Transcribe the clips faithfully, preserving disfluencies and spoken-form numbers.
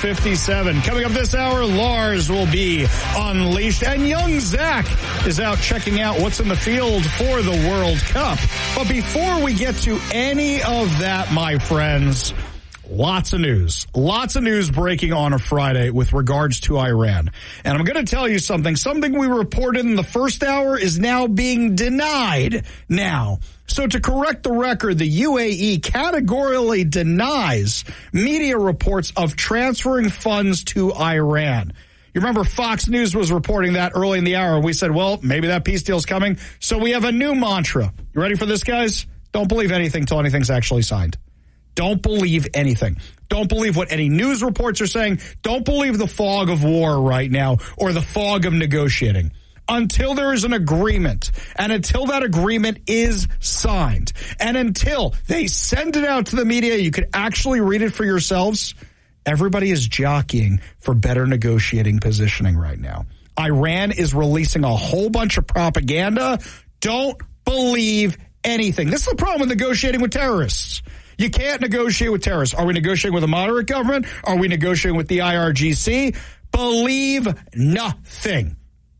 fifty-seven. Coming up this hour, Lars will be unleashed, and young Zach is out checking out what's in the field for the World Cup. But before we get to any of that, my friends, lots of news. Lots of news breaking on a Friday with regards to Iran. And I'm going to tell you something. Something we reported in the first hour is now being denied now. So to correct the record, the U A E categorically denies media reports of transferring funds to Iran. You remember Fox News was reporting that early in the hour. We said, well, maybe that peace deal's coming. So we have a new mantra. You ready for this, guys? Don't believe anything till anything's actually signed. Don't believe anything. Don't believe what any news reports are saying. Don't believe the fog of war right now or the fog of negotiating. Until there is an agreement, and until that agreement is signed, and until they send it out to the media, you could actually read it for yourselves, everybody is jockeying for better negotiating positioning right now. Iran is releasing a whole bunch of propaganda. Don't believe anything. This is the problem with negotiating with terrorists. You can't negotiate with terrorists. Are we negotiating with a moderate government? Are we negotiating with the I R G C? Believe nothing.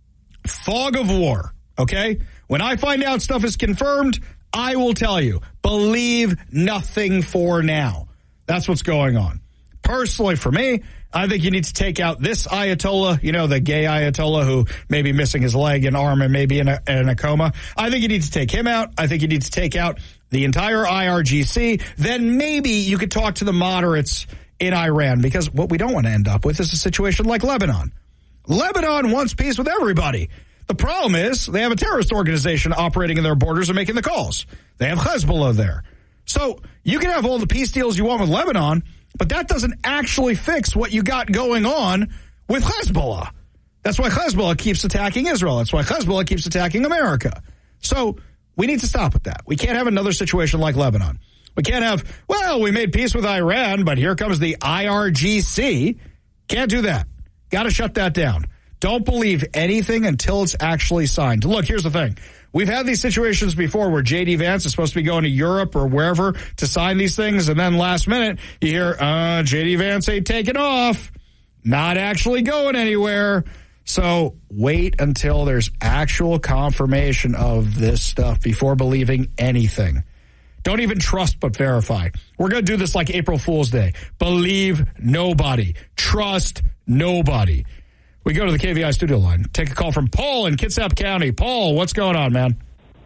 Fog of war, okay? When I find out stuff is confirmed, I will tell you. Believe nothing for now. That's what's going on. Personally, for me, I think you need to take out this Ayatollah, you know, the gay Ayatollah who may be missing his leg and arm and maybe in a, in a coma. I think you need to take him out. I think you need to take out the entire I R G C. Then maybe you could talk to the moderates in Iran, because what we don't want to end up with is a situation like Lebanon. Lebanon wants peace with everybody. The problem is they have a terrorist organization operating in their borders and making the calls. They have Hezbollah there. So you can have all the peace deals you want with Lebanon, but that doesn't actually fix what you got going on with Hezbollah. That's why Hezbollah keeps attacking Israel. That's why Hezbollah keeps attacking America. So we need to stop with that. We can't have another situation like Lebanon. We can't have, well, we made peace with Iran, but here comes the I R G C. Can't do that. Got to shut that down. Don't believe anything until it's actually signed. Look, here's the thing. We've had these situations before where J D Vance is supposed to be going to Europe or wherever to sign these things, and then last minute you hear, uh, J D Vance ain't taking off, not actually going anywhere. So wait until there's actual confirmation of this stuff before believing anything. Don't even trust but verify. We're going to do this like April Fool's Day. Believe nobody. Trust nobody. We go to the K V I studio line. Take a call from Paul in Kitsap County. Paul, what's going on, man?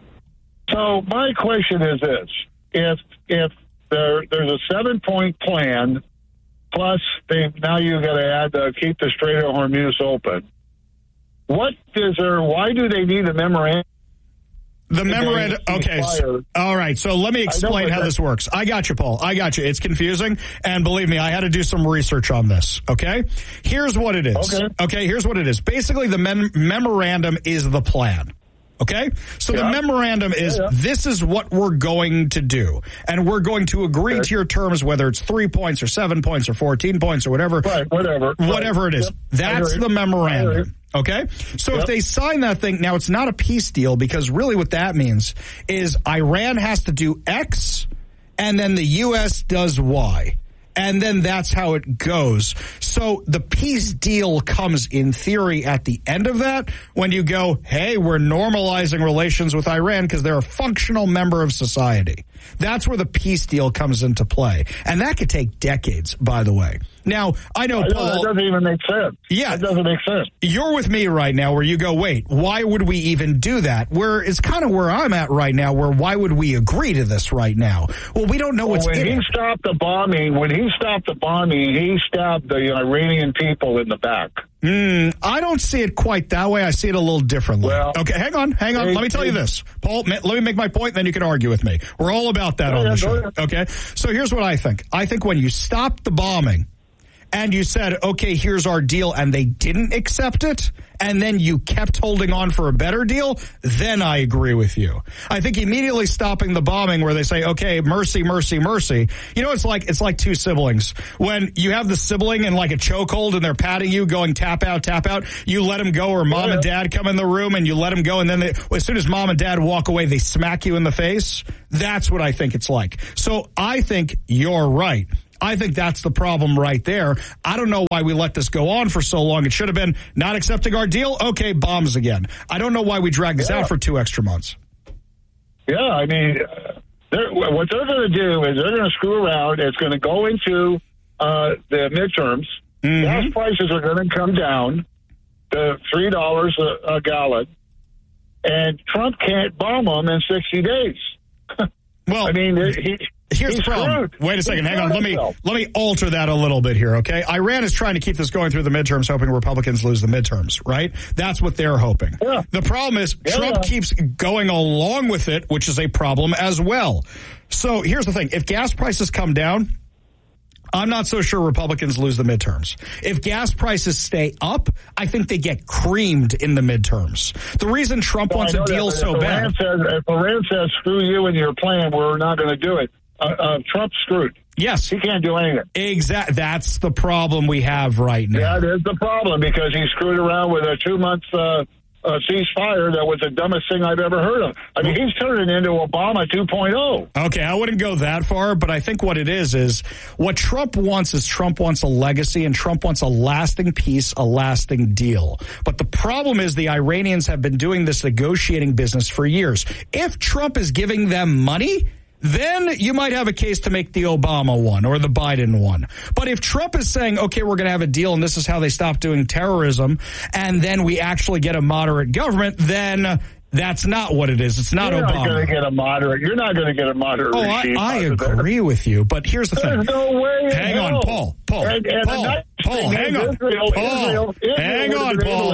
So my question is this. If if there there's a seven-point plan, plus they now you've got to add uh, keep the Strait of Hormuz open, what is there, why do they need a memorandum? The memorandum, okay, so, all right, so let me explain how this works. I got you, Paul, I got you. It's confusing, and believe me, I had to do some research on this, okay? Here's what it is. Okay, okay here's what it is. Basically, the mem- memorandum is the plan, okay? So yeah. the memorandum is, yeah, yeah. this is what we're going to do, and we're going to agree okay. to your terms, whether it's three points or seven points or fourteen points or whatever. Right, whatever. Whatever right. it is. Yep. That's the memorandum. Okay? So yep. if they sign that thing, now it's not a peace deal, because really what that means is Iran has to do X and then the U S does Y. And then that's how it goes. So the peace deal comes in theory at the end of that when you go, hey, we're normalizing relations with Iran because they're a functional member of society. That's where the peace deal comes into play. And that could take decades, by the way. Now, I know, I know Paul... That doesn't even make sense. Yeah. That doesn't make sense. You're with me right now where you go, wait, why would we even do that? Where it's kind of where I'm at right now, where why would we agree to this right now? Well, we don't know well, what's when in he it. stopped the bombing, when he stopped the bombing, he stabbed the Iranian people in the back. Mm, I don't see it quite that way. I see it a little differently. Well, okay, hang on, hang on. Hey, let me tell hey, you this. Paul, let me make my point, then you can argue with me. We're all about that on yeah, the show. ahead. Okay? So here's what I think. I think when you stop the bombing and you said, okay, here's our deal, and they didn't accept it, and then you kept holding on for a better deal, then I agree with you. I think immediately stopping the bombing where they say, okay, mercy, mercy, mercy. You know, it's like it's like two siblings. When you have the sibling in like a chokehold and they're patting you, going tap out, tap out, you let them go, or mom yeah. and dad come in the room and you let them go, and then they, as soon as mom and dad walk away, they smack you in the face. That's what I think it's like. So I think you're right. I think that's the problem right there. I don't know why we let this go on for so long. It should have been not accepting our deal. Okay, bombs again. I don't know why we dragged this yeah. out for two extra months. Yeah, I mean, they're, what they're going to do is they're going to screw around. It's going to go into uh, the midterms. Mm-hmm. Gas prices are going to come down to three dollars a, a gallon, and Trump can't bomb them in sixty days. Well, I mean, he... Here's the problem. Screwed. Wait a second. He's Hang on. Let me himself. let me alter that a little bit here, okay? Iran is trying to keep this going through the midterms, hoping Republicans lose the midterms, right? That's what they're hoping. Yeah. The problem is yeah. Trump keeps going along with it, which is a problem as well. So here's the thing. If gas prices come down, I'm not so sure Republicans lose the midterms. If gas prices stay up, I think they get creamed in the midterms. The reason Trump well, wants a deal so if bad... Iran says, if Iran says, screw you and your plan, we're not going to do it. Uh, uh, Trump's screwed. Yes. He can't do anything. Exactly. That's the problem we have right now. That is the problem, because he screwed around with a two-month uh, uh, ceasefire that was the dumbest thing I've ever heard of. I mean, he's turning into Obama two point oh. Okay, I wouldn't go that far, but I think what it is is what Trump wants is Trump wants a legacy, and Trump wants a lasting peace, a lasting deal. But the problem is the Iranians have been doing this negotiating business for years. If Trump is giving them money, then you might have a case to make the Obama one or the Biden one. But if Trump is saying, okay, we're going to have a deal and this is how they stop doing terrorism, and then we actually get a moderate government, then that's not what it is. It's not You're Obama. Not going to get a moderate. You're not going to get a moderate oh, regime. I, I agree there. with you, but here's the There's thing. no way. Hang on, hell. Paul. Paul. And, and Paul. Paul, hang on. Israel, Paul. Israel, Israel hang on, Paul.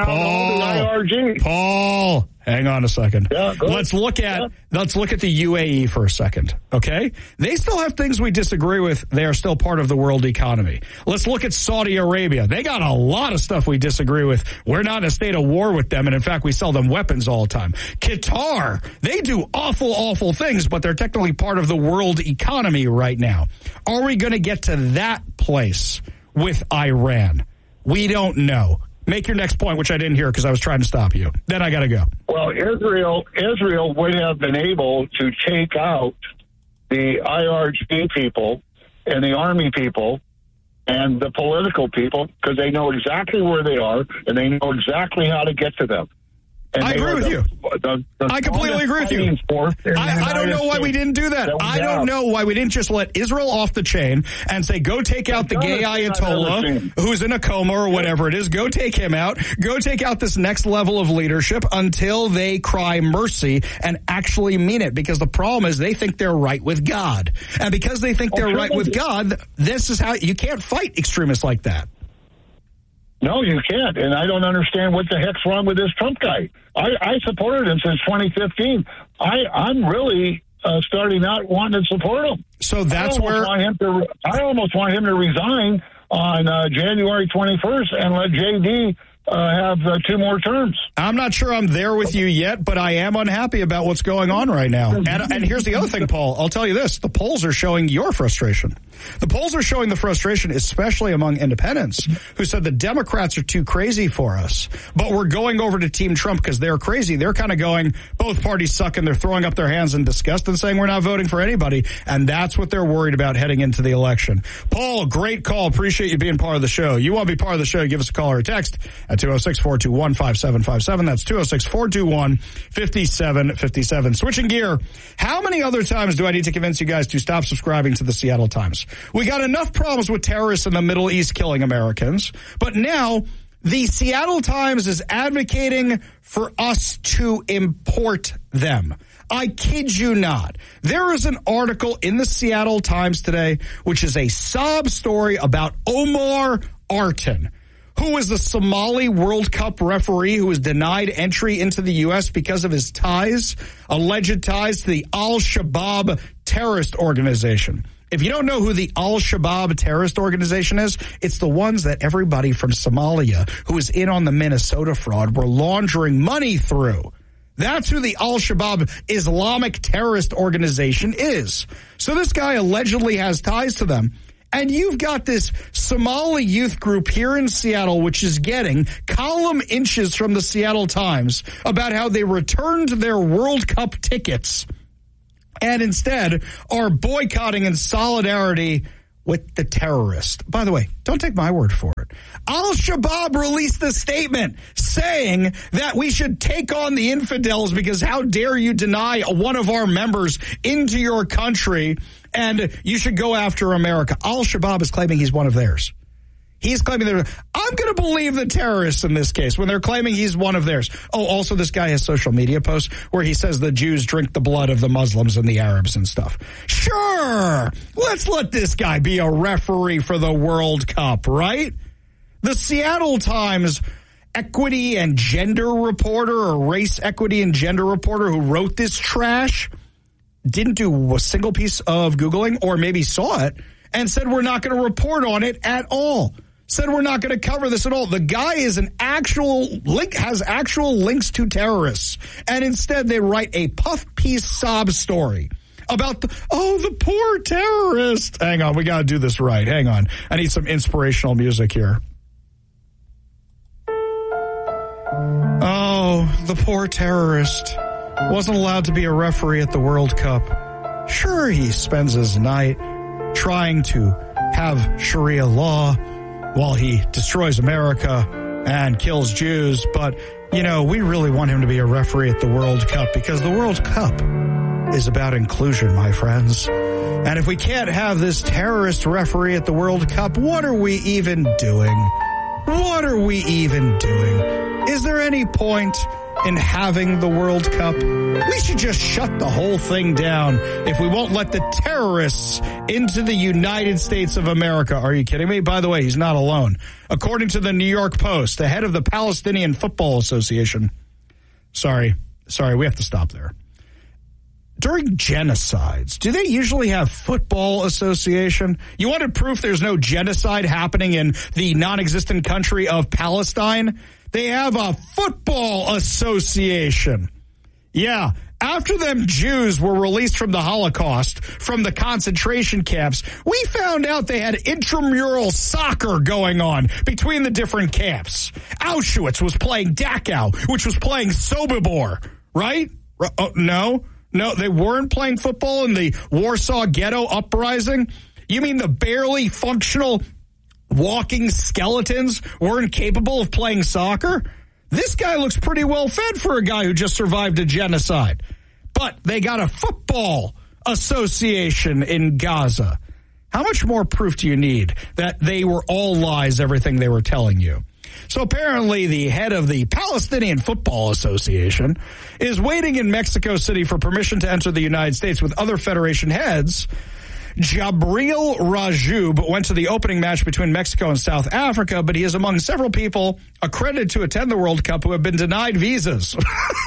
Paul. Paul. Hang on a second. Yeah, let's look at yeah. let's look at the U A E for a second, okay? They still have things we disagree with. They are still part of the world economy. Let's look at Saudi Arabia. They got a lot of stuff we disagree with. We're not in a state of war with them, and in fact, we sell them weapons all the time. Qatar, they do awful, awful things, but they're technically part of the world economy right now. Are we going to get to that place with Iran? We don't know. Make your next point, which I didn't hear because I was trying to stop you. Then I got to go. Well, Israel, Israel would have been able to take out the I R G people and the army people and the political people because they know exactly where they are and they know exactly how to get to them. And I agree with the, you. The, the I completely agree with you. I, I don't know why we didn't do that. that I don't out. know why we didn't just let Israel off the chain and say, go take out the gay Ayatollah who's in a coma or whatever it is. Go take him out. Go take out this next level of leadership until they cry mercy and actually mean it. Because the problem is they think they're right with God. And because they think they're oh, right with God, this is how you can't fight extremists like that. No, you can't, and I don't understand what the heck's wrong with this Trump guy. I, I supported him since twenty fifteen. I, I'm really uh, starting out wanting to support him. So that's I where want him to, I almost want him to resign on uh, January twenty-first and let J D uh, have uh, two more terms. I'm not sure I'm there with you yet, but I am unhappy about what's going on right now. And, and here's the other thing, Paul. I'll tell you this. The polls are showing your frustration. The polls are showing the frustration, especially among independents, who said the Democrats are too crazy for us. But we're going over to Team Trump because they're crazy. They're kind of going, both parties suck, and they're throwing up their hands in disgust and saying we're not voting for anybody. And that's what they're worried about heading into the election. Paul, great call. Appreciate you being part of the show. You want to be part of the show, give us a call or a text at two oh six, four two one, five seven five seven. That's two oh six, four two one, five seven five seven. Switching gear, how many other times do I need to convince you guys to stop subscribing to the Seattle Times? We got enough problems with terrorists in the Middle East killing Americans, but now the Seattle Times is advocating for us to import them. I kid you not. There is an article in the Seattle Times today, which is a sob story about Omar Artan, who is the Somali World Cup referee who was denied entry into the U S because of his ties, alleged ties to the Al-Shabaab terrorist organization. If you don't know who the Al-Shabaab terrorist organization is, it's the ones that everybody from Somalia who was in on the Minnesota fraud were laundering money through. That's who the Al-Shabaab Islamic terrorist organization is. So this guy allegedly has ties to them. And you've got this Somali youth group here in Seattle, which is getting column inches from the Seattle Times about how they returned their World Cup tickets and instead are boycotting in solidarity with the terrorist. By the way, don't take my word for it. Al-Shabaab released a statement saying that we should take on the infidels because how dare you deny one of our members into your country, and you should go after America. Al-Shabaab is claiming he's one of theirs. He's claiming they're, I'm going to believe the terrorists in this case when they're claiming he's one of theirs. Oh, also this guy has social media posts where he says the Jews drink the blood of the Muslims and the Arabs and stuff. Sure, let's let this guy be a referee for the World Cup, right? The Seattle Times equity and gender reporter or race equity and gender reporter who wrote this trash didn't do a single piece of Googling or maybe saw it and said we're not going to report on it at all. Said we're not going to cover this at all. The guy is an actual link, has actual links to terrorists. And instead they write a puff piece sob story about, the, oh, the poor terrorist. Hang on, we got to do this right. Hang on. I need some inspirational music here. Oh, the poor terrorist wasn't allowed to be a referee at the World Cup. Sure, he spends his night trying to have Sharia law while he destroys America and kills Jews. But, you know, we really want him to be a referee at the World Cup because the World Cup is about inclusion, my friends. And if we can't have this terrorist referee at the World Cup, what are we even doing? What are we even doing? Is there any point in having the World Cup? We should just shut the whole thing down if we won't let the terrorists into the United States of America. Are you kidding me? By the way, he's not alone. According to the New York Post, the head of the Palestinian Football Association. Sorry, sorry, we have to stop there. During genocides, do they usually have football association? You wanted proof there's no genocide happening in the non-existent country of Palestine? They have a football association. Yeah, after them Jews were released from the Holocaust, from the concentration camps, we found out they had intramural soccer going on between the different camps. Auschwitz was playing Dachau, which was playing Sobibor, right? Oh, no, no, they weren't playing football in the Warsaw Ghetto Uprising? You mean the barely functional walking skeletons weren't capable of playing soccer? This guy looks pretty well fed for a guy who just survived a genocide. But they got a football association in Gaza. How much more proof do you need that they were all lies, everything they were telling you? So apparently the head of the Palestinian Football Association is waiting in Mexico City for permission to enter the United States with other federation heads. Jabril Rajoub went to the opening match between Mexico and South Africa, but he is among several people accredited to attend the World Cup who have been denied visas.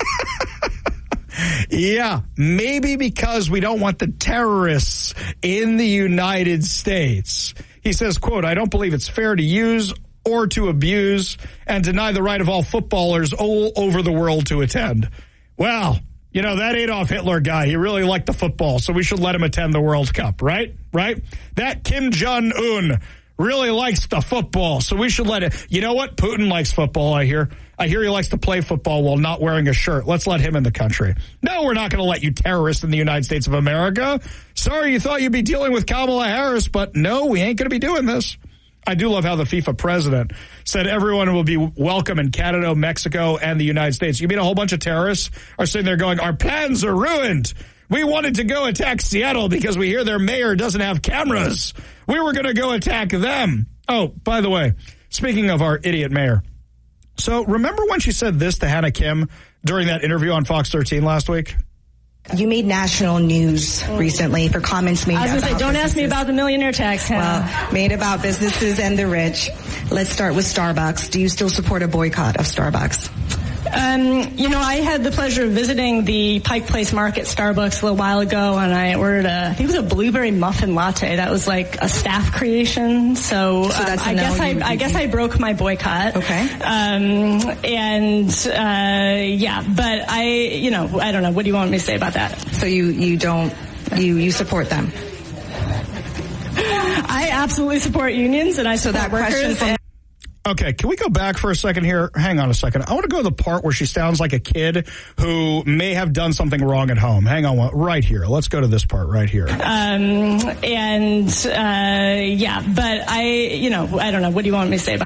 Yeah, maybe because we don't want the terrorists in the United States. He says, quote, I don't believe it's fair to use or to abuse and deny the right of all footballers all over the world to attend. Well, you know, that Adolf Hitler guy, he really liked the football, so we should let him attend the World Cup, right? Right? That Kim Jong-un really likes the football, so we should let it. You know what? Putin likes football, I hear. I hear he likes to play football while not wearing a shirt. Let's let him in the country. No, we're not going to let you terrorists in the United States of America. Sorry, you thought you'd be dealing with Kamala Harris, but no, we ain't going to be doing this. I do love how the FIFA president said everyone will be welcome in Canada, Mexico, and the United States. You mean a whole bunch of terrorists are sitting there going, our plans are ruined. We wanted to go attack Seattle because we hear their mayor doesn't have cameras. We were going to go attack them. Oh, by the way, speaking of our idiot mayor. So remember when she said this to Hannah Kim during that interview on Fox thirteen last week? You made national news recently for comments made about I was going to say, don't businesses. ask me about the millionaire tax. Well, made about businesses and the rich. Let's start with Starbucks. Do you still support a boycott of Starbucks? Um, you know, I had the pleasure of visiting the Pike Place Market Starbucks a little while ago, and I ordered a, I think it was a blueberry muffin latte. That was like a staff creation. So, so that's um, I no, guess I, you, I guess I broke my boycott. Okay. Um, and uh, yeah, but I, you know, I don't know. What do you want me to say about that? So you you don't you you support them? I absolutely support unions, and I support so that workers. question from- Okay, can we go back for a second here? Hang on a second. I want to go to the part where she sounds like a kid who may have done something wrong at home. Hang on, right here. Let's go to this part right here. Um, and, uh, yeah, but I, you know, I don't know. What do you want me to say about